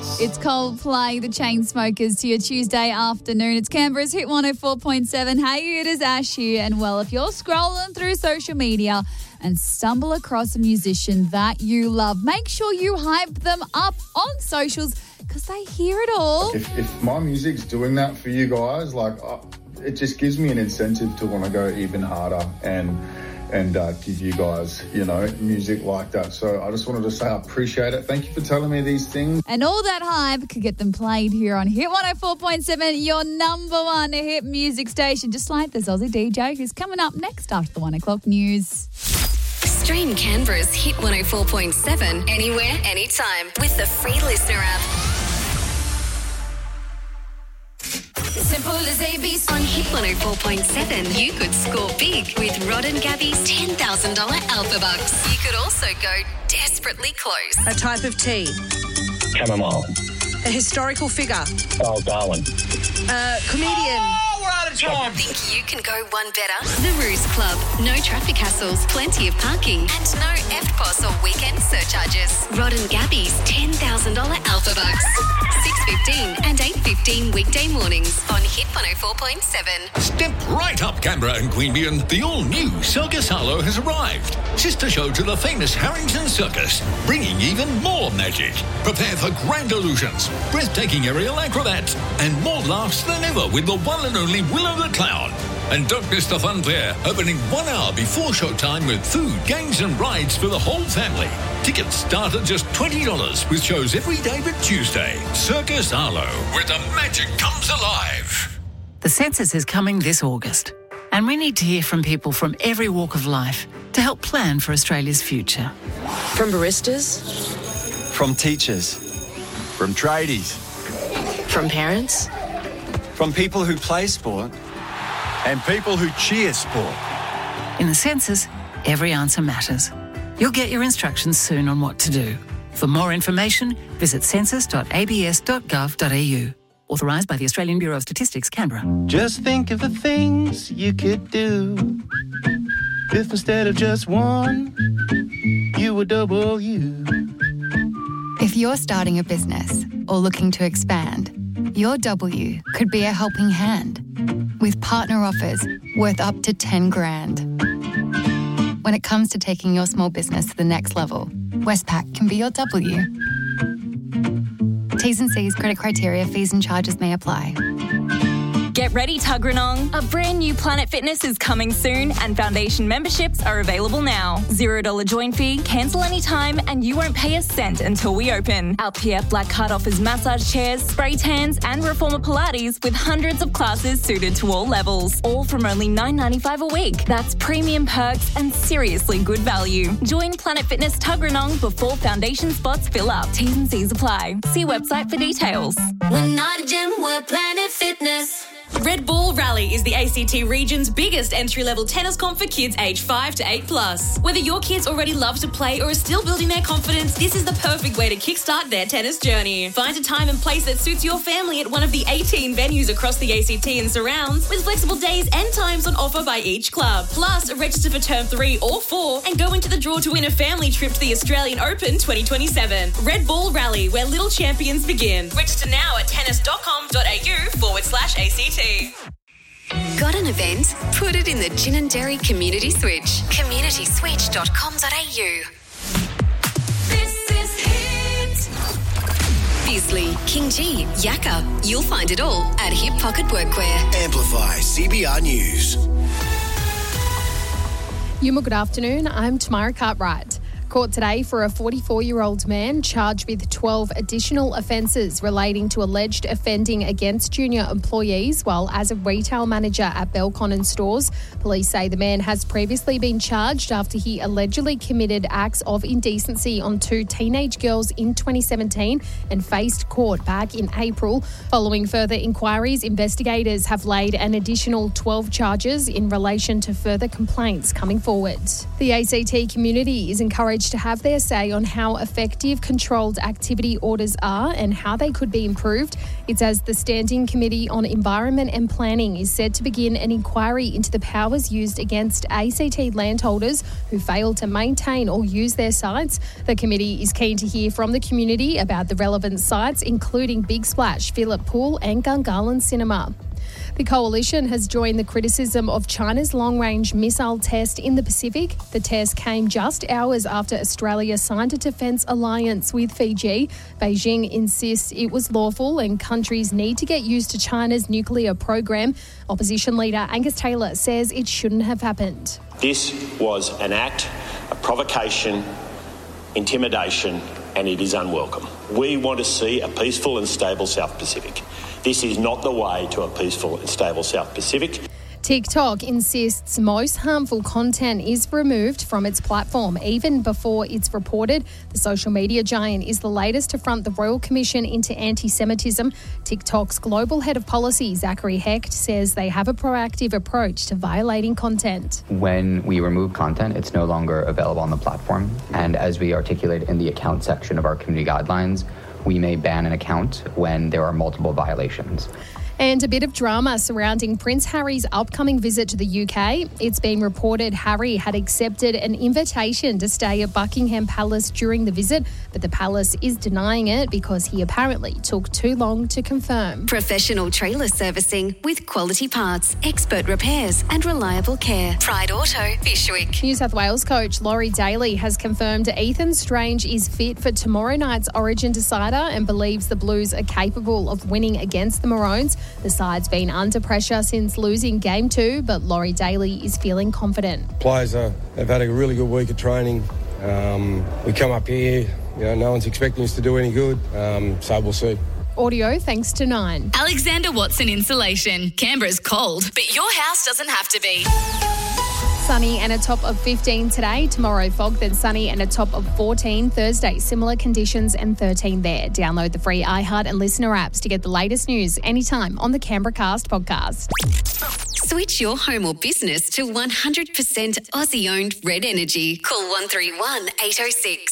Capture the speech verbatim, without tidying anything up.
It's Coldplay, the Chainsmokers, to your Tuesday afternoon. It's Canberra's Hit one oh four point seven. Hey, it is Ash here. And well, if you're scrolling through social media and stumble across a musician that you love, make sure you hype them up on socials because they hear it all. If, if my music's doing that for you guys, like uh, it just gives me an incentive to want to go even harder and and uh, give you guys, you know, music like that. So I just wanted to say I appreciate it. Thank you for telling me these things. And all that hype could get them played here on Hit one oh four point seven, your number one hit music station, just like this Aussie D J who's coming up next after the one o'clock news. Stream Canberra's Hit one oh four point seven anywhere, anytime with the free Listener app. Simple as A B C. On Hit one oh four point seven, you could score big with Rod and Gabby's ten thousand dollars Alpha Bucks. You could also go desperately close. A type of tea. Chamomile. A historical figure. Oh, Darwin. A comedian. Oh, we're out of time. Think you can go one better? The Ruse Club. No traffic hassles, plenty of parking, and no E F T P O S or weekend surcharges. Rod and Gabby's ten thousand dollars Alpha Bucks. six fifteen and eight fifteen weekday mornings on Hit one oh four point seven. Step right up, Canberra and Queanbeyan. The all-new Circus Harlow has arrived. Sister show to the famous Harrington Circus, bringing even more magic. Prepare for grand illusions, breathtaking aerial acrobats, and more laughs than ever with the one and only Willow the Clown. And don't miss the fun fair, opening one hour before showtime with food, games and rides for the whole family. Tickets start at just twenty dollars with shows every day but Tuesday. Circus Harlow, where the magic comes alive. The census is coming this August, and we need to hear from people from every walk of life to help plan for Australia's future. From baristas. From teachers. From tradies. From parents. From people who play sport. And people who cheer sport. In the census, every answer matters. You'll get your instructions soon on what to do. For more information, visit census dot a b s dot gov dot a u. Authorised by the Australian Bureau of Statistics, Canberra. Just think of the things you could do if instead of just one, you were double you. If you're starting a business or looking to expand, your W could be a helping hand with partner offers worth up to ten grand. When it comes to taking your small business to the next level, Westpac can be your W. T's and C's, credit criteria, fees and charges may apply. Get ready, Tuggeranong. A brand new Planet Fitness is coming soon and foundation memberships are available now. zero dollars join fee, cancel anytime and you won't pay a cent until we open. Our P F Black Card offers massage chairs, spray tans and reformer Pilates with hundreds of classes suited to all levels. All from only nine dollars ninety-five a week. That's premium perks and seriously good value. Join Planet Fitness Tuggeranong before foundation spots fill up. T's and C's apply. See website for details. We're not a gym, we're Planet Fitness. Red Ball Rally is the A C T region's biggest entry-level tennis comp for kids aged five to eight plus. Whether your kids already love to play or are still building their confidence, this is the perfect way to kickstart their tennis journey. Find a time and place that suits your family at one of the eighteen venues across the A C T and surrounds, with flexible days and times on offer by each club. Plus, register for term three or four and go into the draw to win a family trip to the Australian Open twenty twenty-seven. Red Ball Rally, where little champions begin. Register now at tennis.com.au forward slash ACT. Got an event? Put it in the Gin and Dairy Community Switch. community switch dot com dot a u. This is Hit. Bisley, King G, Yakka. You'll find it all at Hip Pocket Workwear. Amplify C B R News. Yuma, good afternoon. I'm Tamara Cartwright. Court today for a forty-four-year-old man charged with twelve additional offences relating to alleged offending against junior employees while as a retail manager at Belconnen stores. Police say the man has previously been charged after he allegedly committed acts of indecency on two teenage girls in twenty seventeen and faced court back in April. Following further inquiries, investigators have laid an additional twelve charges in relation to further complaints coming forward. The A C T community is encouraged stage to have their say on how effective controlled activity orders are and how they could be improved. It's as the Standing Committee on Environment and Planning is said to begin an inquiry into the powers used against A C T landholders who fail to maintain or use their sites. The committee is keen to hear from the community about the relevant sites, including Big Splash, Phillip Pool and Gungahlin Cinema. The coalition has joined the criticism of China's long-range missile test in the Pacific. The test came just hours after Australia signed a defence alliance with Fiji. Beijing insists it was lawful and countries need to get used to China's nuclear program. Opposition leader Angus Taylor says it shouldn't have happened. This was an act of provocation, intimidation, and it is unwelcome. We want to see a peaceful and stable South Pacific. This is not the way to a peaceful and stable South Pacific. TikTok insists most harmful content is removed from its platform even before it's reported. The social media giant is the latest to front the Royal Commission into anti-Semitism. TikTok's global head of policy, Zachary Hecht, says they have a proactive approach to violating content. When we remove content, it's no longer available on the platform. And as we articulate in the account section of our community guidelines, we may ban an account when there are multiple violations. And a bit of drama surrounding Prince Harry's upcoming visit to the U K. It's been reported Harry had accepted an invitation to stay at Buckingham Palace during the visit, but the palace is denying it because he apparently took too long to confirm. Professional trailer servicing with quality parts, expert repairs and reliable care. Pride Auto, Fishwick. New South Wales coach Laurie Daly has confirmed Ethan Strange is fit for tomorrow night's Origin decider and believes the Blues are capable of winning against the Maroons. The side's been under pressure since losing game two, but Laurie Daly is feeling confident. Players are, have had a really good week of training. Um, we come up here, you know, no one's expecting us to do any good, um, so we'll see. Audio thanks to Nine. Alexander Watson Insulation. Canberra's cold, but your house doesn't have to be. Sunny and a top of fifteen today. Tomorrow, fog, then sunny and a top of fourteen. Thursday, similar conditions and thirteen there. Download the free iHeart and Listener apps to get the latest news anytime on the Canberra Cast podcast. Switch your home or business to one hundred percent Aussie-owned Red Energy. Call one three one, eight oh six.